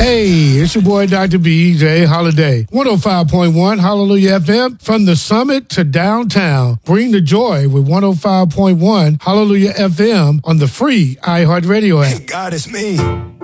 Hey, it's your boy, Dr. B.J. Holiday. 105.1 Hallelujah FM. From the summit to downtown. Bring the joy with 105.1 Hallelujah FM on the free iHeartRadio app. God, it's me.